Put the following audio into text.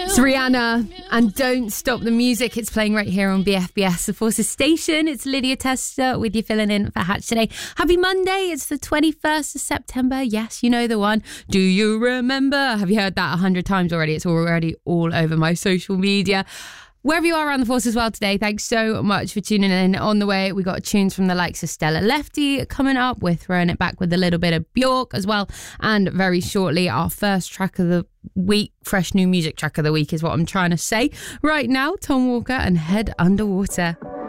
It's Rihanna and Don't Stop the Music. It's playing right here on BFBS, the Forces Station. It's Lydia Tester with you filling in for Hatch today. Happy Monday. It's the 21st of September. Yes, you know the one. Do you remember? Have you heard that 100 times already? It's already all over my social media. Wherever you are around the Forces world today, thanks so much for tuning in. On the way, we got tunes from the likes of Stella Lefty coming up. We're throwing it back with a little bit of Bjork as well. And very shortly, our first track of the week, fresh new music track of the week is what I'm trying to say. Right now, Tom Walker and Head Underwater.